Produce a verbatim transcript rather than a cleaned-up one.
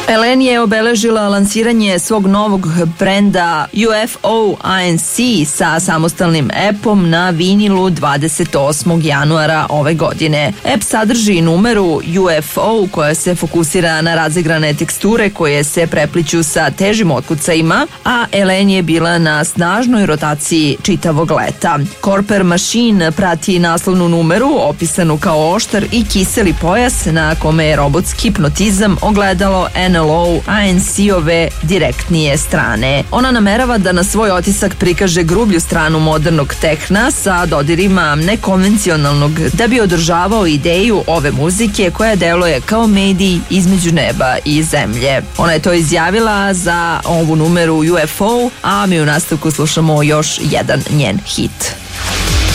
Eleni je obeležila lansiranje svog novog brenda U F O I N C sa samostalnim epom na vinilu dvadeset osmog januara ove godine. Ep sadrži numeru U F O koja se fokusira na razigrane teksture koje se prepliću sa težim otkucajima, a Eleni je bila na snažnoj rotaciji čitavog leta. Corper Machine prati naslovnu numeru opisanu kao oštar i kiseli pojas na kome je robotski hipnotizam ogledalo N L O I N C-ove direktnije strane. Ona namerava da na svoj otisak prikaže grublju stranu modernog tehna sa dodirima nekonvencionalnog da bi održavao ideju ove muzike koja deluje kao medij između neba i zemlje. Ona je to izjavila za ovu numeru U F O, a mi u nastavku slušamo još jedan njen hit.